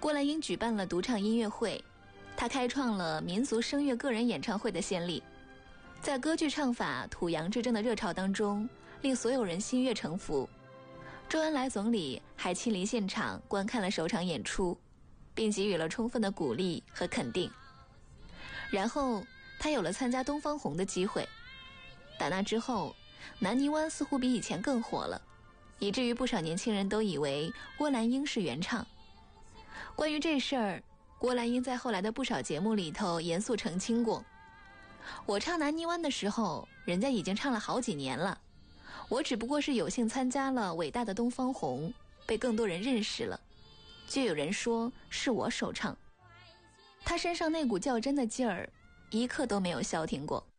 郭兰英举办了独唱音乐会，她开创了民族声乐个人演唱会的先例，在歌剧唱法土洋之争的热潮当中，令所有人心悦诚服。周恩来总理还亲临现场观看了首场演出，并给予了充分的鼓励和肯定。然后他有了参加东方红的机会，打那之后，南泥湾似乎比以前更火了，以至于不少年轻人都以为郭兰英是原唱。关于这事儿，郭兰英在后来的不少节目里头严肃澄清过，我唱南泥湾的时候，人家已经唱了好几年了，我只不过是有幸参加了伟大的东方红，被更多人认识了，就有人说是我首唱。他身上那股较真的劲儿，一刻都没有消停过。